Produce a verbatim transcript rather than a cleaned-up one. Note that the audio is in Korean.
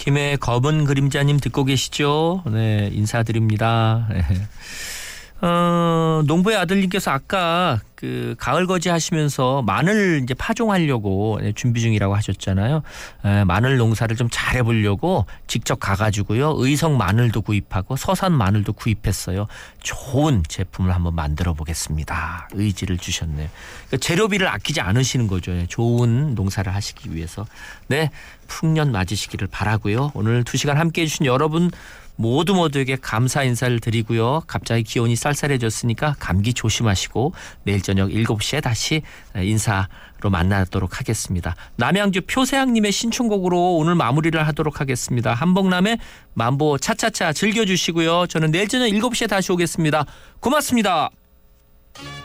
김해 검은 그림자님 듣고 계시죠? 네, 인사드립니다. 네. 어, 농부의 아들님께서 아까 그 가을 거지 하시면서 마늘 이제 파종하려고 준비 중이라고 하셨잖아요. 에, 마늘 농사를 좀 잘해보려고 직접 가가지고요. 의성 마늘도 구입하고 서산 마늘도 구입했어요. 좋은 제품을 한번 만들어 보겠습니다. 의지를 주셨네요. 그러니까 재료비를 아끼지 않으시는 거죠. 좋은 농사를 하시기 위해서. 네, 풍년 맞으시기를 바라고요. 오늘 두 시간 함께해 주신 여러분 모두 모두에게 감사 인사를 드리고요. 갑자기 기온이 쌀쌀해졌으니까 감기 조심하시고 내일 저녁 일곱 시에 다시 인사로 만나도록 하겠습니다. 남양주 표세양님의 신춘곡으로 오늘 마무리를 하도록 하겠습니다. 한복남의 만보 차차차 즐겨주시고요. 저는 내일 저녁 일곱 시에 다시 오겠습니다. 고맙습니다.